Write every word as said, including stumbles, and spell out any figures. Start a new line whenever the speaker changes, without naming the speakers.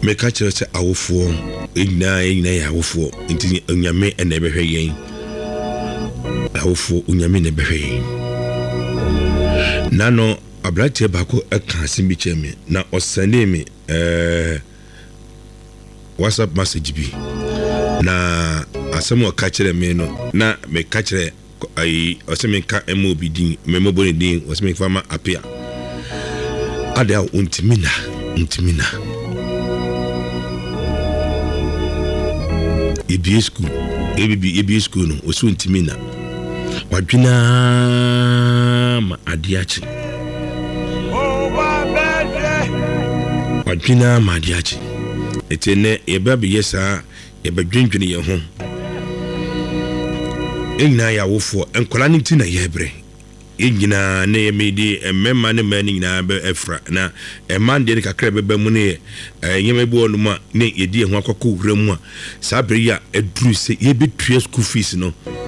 me ka kire se awofo ina ina ya awofo nti onyame ene behwe yen awofo onyame ne behwe yen nano abrate bako aka simbi cheme na osane me eh WhatsApp message bi na asemo ka kire me no na me ka kire ai oseme ka mob din me mobo ne din oseme fama apia ada untimina untimina ebi school ebi ebi school no osu untimina wadwina ma adiachi wadwina ma adiachi etene eba be yesa eba dwendwene ye ho enna ya wofo enkola ne ti na yebre engina na yemedi emema ne mani na be efra na emande ne kakra beba mu ne enyeme bi onuma ne yedi ho akoko wura mu a sabri ya eduru se yebetua school fees no